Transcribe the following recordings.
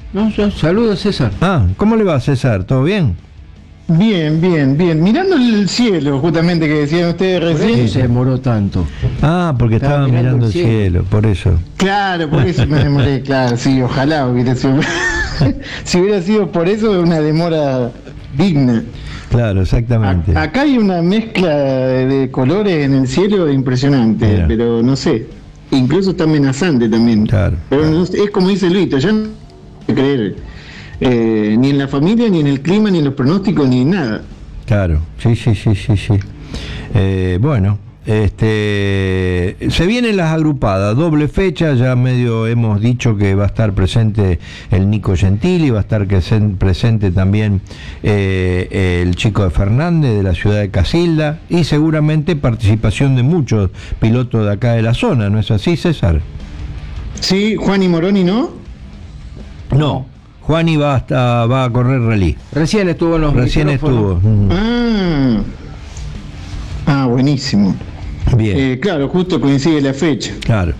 No, saludos, César. ¿Cómo le va, César? ¿Todo bien? Bien, bien, bien. Mirando el cielo, justamente, que decían ustedes Por recién. eso se demoró tanto. Porque estaba mirando el cielo, por eso. Claro, por eso me demoré, claro, sí, ojalá hubiera sido. Si hubiera sido por eso, una demora digna. Claro, exactamente. Acá hay una mezcla de colores en el cielo impresionante, Mira. pero no sé. Incluso está amenazante también. Claro. Pero no sé, es como dice Luito, ya no hay que creer. Ni en la familia, ni en el clima, ni en los pronósticos, ni en nada. Claro, sí. Bueno, se vienen las agrupadas, doble fecha, ya medio hemos dicho que va a estar presente el Nico Gentili, va a estar presente también el chico de Fernández de la ciudad de Casilda y seguramente participación de muchos pilotos de acá de la zona, ¿no es así, César? Sí, Juan y Moroni, ¿no? No, Juani va a correr rally. Recién estuvo en los micrófonos. Buenísimo. Bien. Claro, justo coincide la fecha. Claro.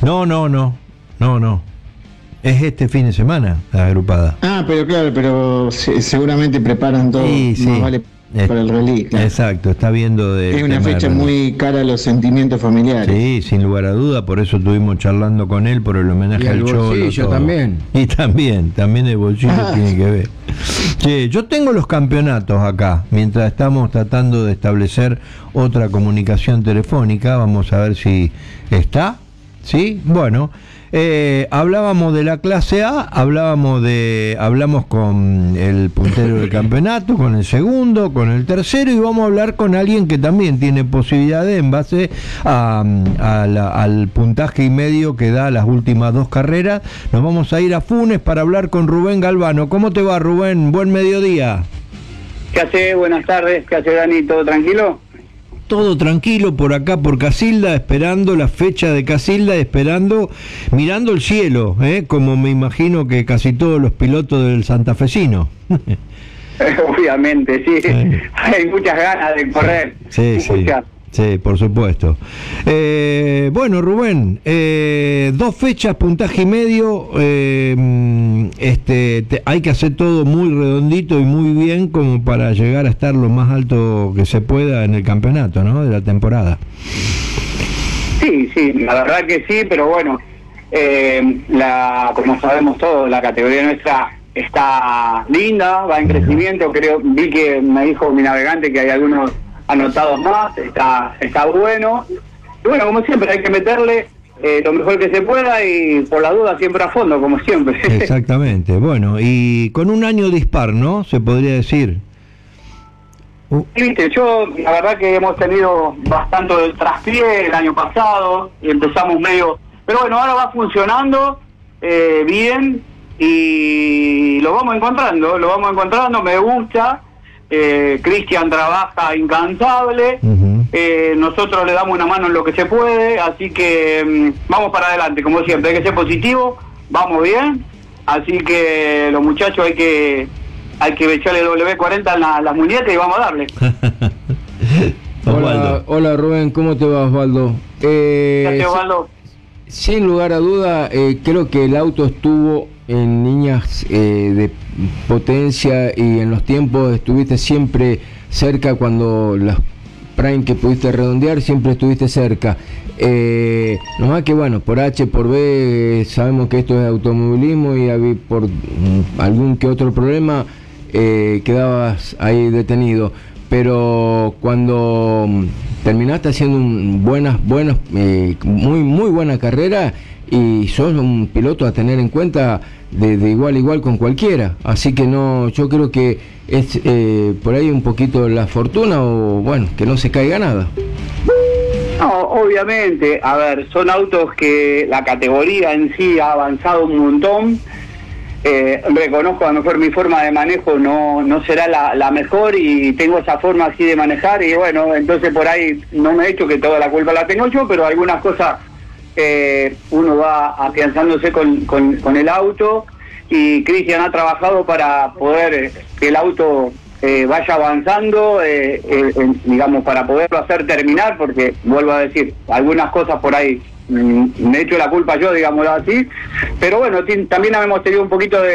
No. Es este fin de semana la agrupada. Pero seguramente preparan todo. Sí. Más vale para el rally. Claro. Exacto, está viendo de... Es una fecha muy cara a los sentimientos familiares. Sí, sin lugar a duda, por eso estuvimos charlando con él por el homenaje Y al el Cholo. bolsillo todo. también. Y también el bolsillo tiene que ver. Sí, yo tengo los campeonatos acá, mientras estamos tratando de establecer otra comunicación telefónica, vamos a ver si está, ¿sí? Bueno, hablábamos de la clase A, hablamos con el puntero del campeonato, con el segundo, con el tercero, y vamos a hablar con alguien que también tiene posibilidades en base al puntaje y medio que da las últimas dos carreras. Nos vamos a ir a Funes para hablar con Rubén Galvano. ¿Cómo te va, Rubén? Buen mediodía. ¿Qué hace? Buenas tardes. ¿Qué hace, Dani? ¿Todo tranquilo? Todo tranquilo por acá, por Casilda, esperando la fecha de Casilda, mirando el cielo, como me imagino que casi todos los pilotos del santafesino. Obviamente, sí. Hay muchas ganas de correr. Sí, por supuesto. Bueno, Rubén, 2 fechas, puntaje y medio. Hay que hacer todo muy redondito y muy bien como para llegar a estar lo más alto que se pueda en el campeonato, ¿no? De la temporada. Sí, la verdad que sí, pero bueno, como sabemos todos, la categoría nuestra está linda, va en crecimiento. Vi que me dijo mi navegante que hay algunos anotados más, está bueno. Y bueno, como siempre, hay que meterle lo mejor que se pueda y por la duda siempre a fondo, como siempre. Exactamente, bueno, y con un año dispar, ¿no? Se podría decir. Sí, viste, la verdad que hemos tenido bastante del traspié el año pasado y empezamos medio... Pero bueno, ahora va funcionando bien y lo vamos encontrando, me gusta. Cristian trabaja incansable, nosotros le damos una mano en lo que se puede, así que vamos para adelante, como siempre, hay que ser positivo, vamos bien, así que los muchachos hay que echarle W40 en las muñecas y vamos a darle. Hola Rubén, ¿cómo te va, Osvaldo? Gracias, Osvaldo. Sin lugar a duda, creo que el auto estuvo en líneas de potencia y en los tiempos estuviste siempre cerca. Cuando las prime que pudiste redondear, siempre estuviste cerca. Nomás que bueno, por H, por B, sabemos que esto es automovilismo y por algún que otro problema quedabas ahí detenido. Pero cuando terminaste haciendo muy buena carrera y sos un piloto a tener en cuenta de igual a igual con cualquiera, así que yo creo que es por ahí un poquito la fortuna o bueno, que no se caiga nada. No, obviamente, a ver, son autos que la categoría en sí ha avanzado un montón. Reconozco, a lo mejor mi forma de manejo no será la mejor y tengo esa forma así de manejar y bueno, entonces por ahí no me he hecho que toda la culpa la tengo yo, pero algunas cosas uno va afianzándose con el auto y Cristian ha trabajado para poder que el auto vaya avanzando, digamos, para poderlo hacer terminar, porque vuelvo a decir, algunas cosas por ahí me he hecho la culpa yo, digámoslo así, pero bueno, también hemos tenido un poquito de